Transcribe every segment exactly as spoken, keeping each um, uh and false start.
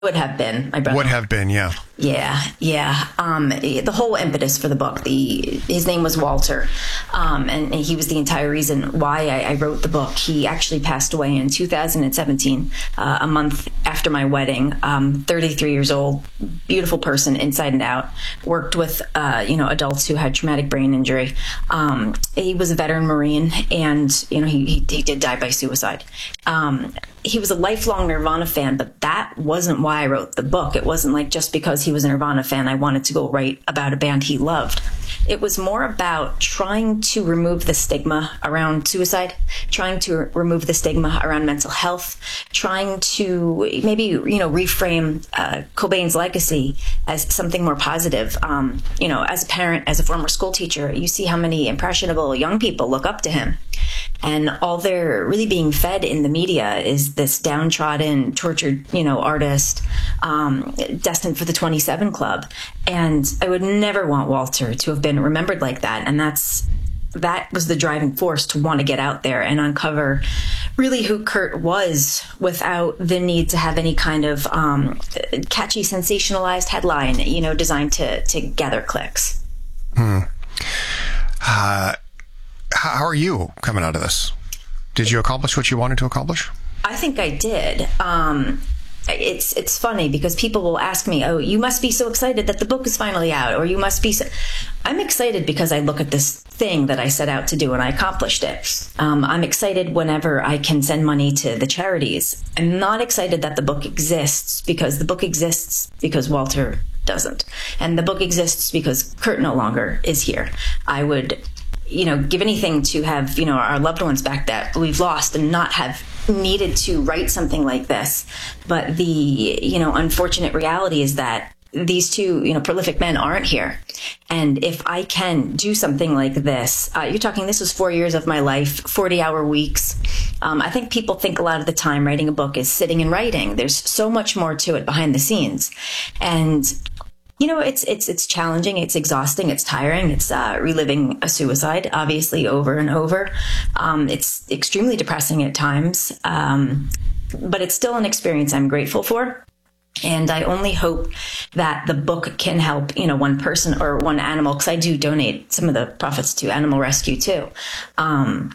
Would have been my brother. Would have been, yeah. Yeah, yeah. Um, the whole impetus for the book, the his name was Walter, um, and he was the entire reason why I, I wrote the book. He actually passed away in two thousand seventeen, uh, a month after my wedding. Um, thirty-three years old, beautiful person inside and out. Worked with uh, you know adults who had traumatic brain injury. Um, he was a veteran Marine, and you know he he, he did die by suicide. Um, he was a lifelong Nirvana fan, but that wasn't why I wrote the book. It wasn't like just because he was a Nirvana fan, I wanted to go write about a band he loved. It was more about trying to remove the stigma around suicide, trying to remove the stigma around mental health, trying to maybe, you know, reframe uh, Cobain's legacy as something more positive. Um, you know, as a parent, as a former school teacher, you see how many impressionable young people look up to him. And all they're really being fed in the media is this downtrodden, tortured, you know, artist um, destined for the twenty-seven Club. And I would never want Walter to have been remembered like that. And that's that was the driving force to want to get out there and uncover really who Kurt was without the need to have any kind of um, catchy, sensationalized headline, you know, designed to, to gather clicks. Hmm. Uh, how are you coming out of this? Did you accomplish what you wanted to accomplish? I think I did. Um, it's it's funny because people will ask me, oh, you must be so excited that the book is finally out, or you must be so... I'm excited because I look at this thing that I set out to do and I accomplished it. Um, I'm excited whenever I can send money to the charities. I'm not excited that the book exists because the book exists because Walter doesn't. And the book exists because Kurt no longer is here. I would... you know, give anything to have, you know, our loved ones back that we've lost and not have needed to write something like this. But the, you know, unfortunate reality is that these two, you know, prolific men aren't here. And if I can do something like this, uh, you're talking, this was four years of my life, forty hour weeks. Um, I think people think a lot of the time writing a book is sitting and writing. There's so much more to it behind the scenes. And you know, it's it's it's challenging, it's exhausting, it's tiring, it's uh, reliving a suicide, obviously, over and over. Um, it's extremely depressing at times, um, but it's still an experience I'm grateful for. And I only hope that the book can help, you know, one person or one animal, because I do donate some of the profits to animal rescue too. Um,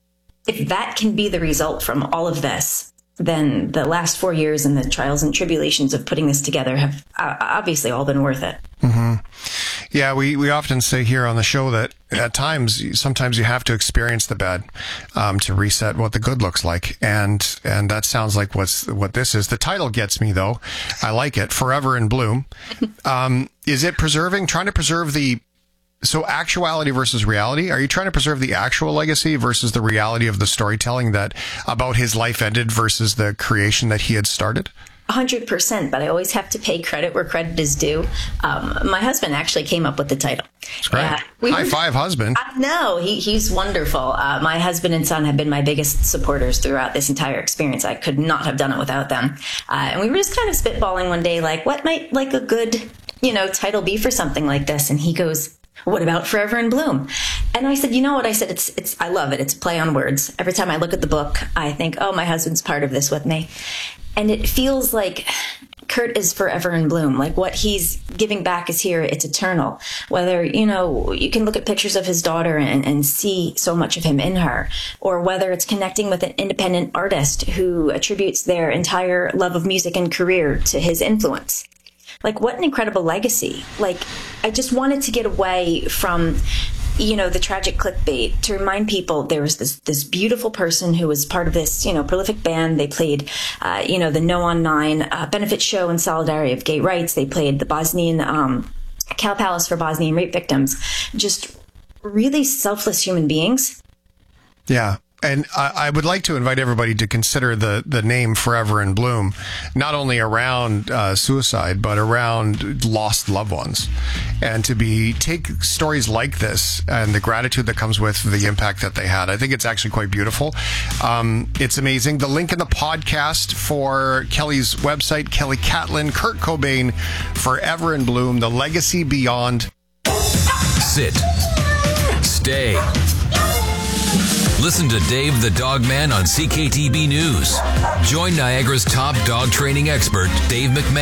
if that can be the result from all of this, then the last four years and the trials and tribulations of putting this together have uh, obviously all been worth it. Mm-hmm. Yeah, we, we often say here on the show that at times, sometimes you have to experience the bad um, to reset what the good looks like. And and that sounds like what's what this is. The title gets me, though. I like it. Forever in Bloom. Um, is it preserving, trying to preserve the So actuality versus reality? Are you trying to preserve the actual legacy versus the reality of the storytelling that about his life ended versus the creation that he had started? one hundred percent, but I always have to pay credit where credit is due. Um, my husband actually came up with the title. That's great. Uh, we High were, five, husband. I know. He, he's wonderful. Uh, my husband and son have been my biggest supporters throughout this entire experience. I could not have done it without them. Uh, and we were just kind of spitballing one day, like, what might like a good, you know, title be for something like this? And he goes, what about Forever in Bloom? And I said, you know what? I said, it's, it's, I love it. It's a play on words. Every time I look at the book, I think, oh, my husband's part of this with me. And it feels like Kurt is forever in bloom. Like what he's giving back is here. It's eternal. Whether, you know, you can look at pictures of his daughter and, and see so much of him in her, or whether it's connecting with an independent artist who attributes their entire love of music and career to his influence. Like, what an incredible legacy. Like, I just wanted to get away from, you know, the tragic clickbait, to remind people there was this this beautiful person who was part of this, you know, prolific band. They played, uh, you know, the No on Nine uh, benefit show in solidarity of gay rights. They played the Bosnian, um, Cal Palace for Bosnian rape victims. Just really selfless human beings. Yeah. And I, I would like to invite everybody to consider the, the name Forever in Bloom, not only around uh, suicide, but around lost loved ones. And to be take stories like this and the gratitude that comes with the impact that they had. I think it's actually quite beautiful. Um, it's amazing. The link in the podcast for Kelly's website, Kelly Catlin, Kurt Cobain, Forever in Bloom, The Legacy Beyond. Sit. Stay. Listen to Dave the Dog Man on C K T B News. Join Niagara's top dog training expert, Dave McMahon.